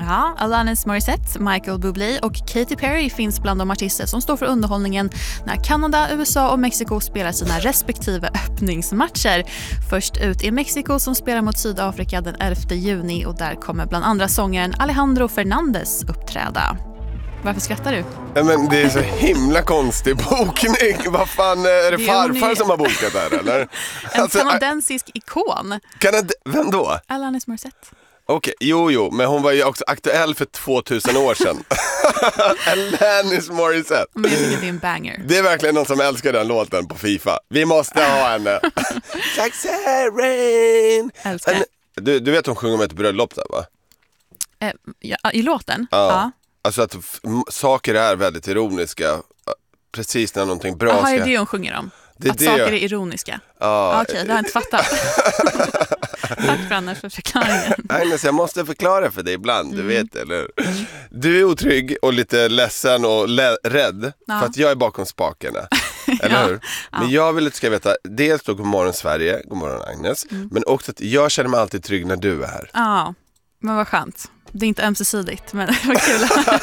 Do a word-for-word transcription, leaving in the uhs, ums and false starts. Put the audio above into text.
Ja, Alanis Morissette, Michael Bublé och Katy Perry finns bland de artister som står för underhållningen när Kanada, U S A och Mexiko spelar sina respektive öppningsmatcher. Först ut är Mexiko som spelar mot Sydafrika den elfte juni och där kommer bland andra sångaren Alejandro Fernandez uppträda. Varför skrattar du? Ja, men det är så himla konstig bokning. Vad fan, är det, det farfar är... som har bokat där eller? En alltså, kanadensisk ikon. Kanad... Vem då? Alanis Morissette. Okej, okay, jo jo, men hon var ju också aktuell för tvåtusen år sedan. Alanis Morissette. Men jag tycker det är en banger. Det är verkligen någon som älskar den låten på FIFA. Vi måste ha henne. Rain. Älskar. En, du, du vet hon sjunger om ett bröllop där va? Eh, ja, i låten? Ja. ja. Alltså att f- saker är väldigt ironiska. Precis när någonting bra Aha, ska... är det hon sjunger om? Det att det. saker är ironiska? Ja. Okej, okay, det har jag inte fattat. Tack för Anders för förklaringen. Agnes, jag måste förklara för dig ibland, du mm. vet eller? Du är otrygg och lite ledsen och le- rädd ja. För att jag är bakom spakarna. Eller hur? Ja. Men jag vill att du ska veta, dels då god morgon Sverige, god morgon Agnes, mm. men också att jag känner mig alltid trygg när du är här. Ja, men vad skönt. Det är inte ömsesidigt, men vad kul.